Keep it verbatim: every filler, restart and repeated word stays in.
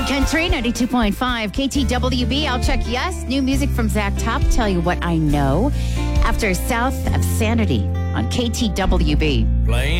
Big Country ninety-two point five K T W B. I'll check yes. New music from Zach Top. Tell you what I know after South of Sanity on K T W B. Playing